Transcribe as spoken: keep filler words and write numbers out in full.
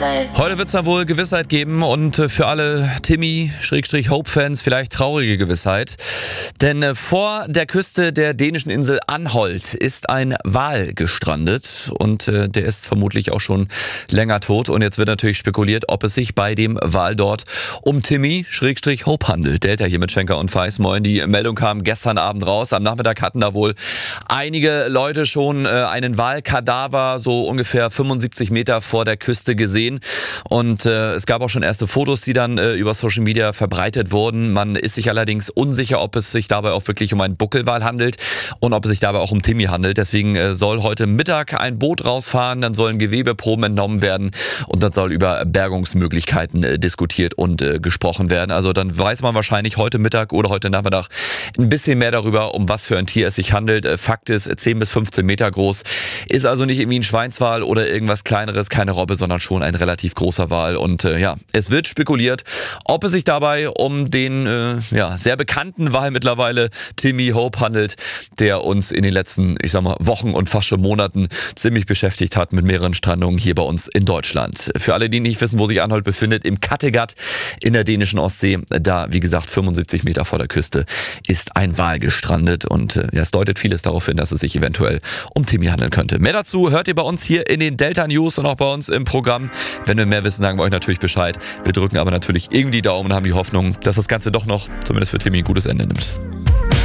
Heute wird es da wohl Gewissheit geben und für alle Timmy-Hope-Fans vielleicht traurige Gewissheit. Denn vor der Küste der dänischen Insel Anholt ist ein Wal gestrandet und der ist vermutlich auch schon länger tot. Und jetzt wird natürlich spekuliert, ob es sich bei dem Wal dort um Timmy-Hope handelt. Delta hier mit Schwenker und Feis. Moin, die Meldung kam gestern Abend raus. Am Nachmittag hatten da wohl einige Leute schon einen Walkadaver so ungefähr fünfundsiebzig Meter vor der Küste gesehen. Und äh, es gab auch schon erste Fotos, die dann äh, über Social Media verbreitet wurden. Man ist sich allerdings unsicher, ob es sich dabei auch wirklich um einen Buckelwal handelt und ob es sich dabei auch um Timmy handelt. Deswegen äh, soll heute Mittag ein Boot rausfahren, dann sollen Gewebeproben entnommen werden und dann soll über Bergungsmöglichkeiten äh, diskutiert und äh, gesprochen werden. Also dann weiß man wahrscheinlich heute Mittag oder heute Nachmittag ein bisschen mehr darüber, um was für ein Tier es sich handelt. Äh, Fakt ist, zehn bis fünfzehn Meter groß, ist also nicht irgendwie ein Schweinswal oder irgendwas Kleineres, keine Robbe, sondern schon ein relativ großer Wal. Und äh, ja, es wird spekuliert, ob es sich dabei um den äh, ja, sehr bekannten Wal mittlerweile Timmy Hope handelt, der uns in den letzten, ich sag mal, Wochen und fast schon Monaten ziemlich beschäftigt hat mit mehreren Strandungen hier bei uns in Deutschland. Für alle, die nicht wissen, wo sich Anholt befindet, im Kattegat in der dänischen Ostsee, da, wie gesagt, fünfundsiebzig Meter vor der Küste, ist ein Wal gestrandet. Und äh, ja, es deutet vieles darauf hin, dass es sich eventuell um Timmy handeln könnte. Mehr dazu hört ihr bei uns hier in den Delta News und auch bei uns im Programm. Wenn wir mehr wissen, sagen wir euch natürlich Bescheid. Wir drücken aber natürlich irgendwie die Daumen und haben die Hoffnung, dass das Ganze doch noch, zumindest für Timmy, ein gutes Ende nimmt.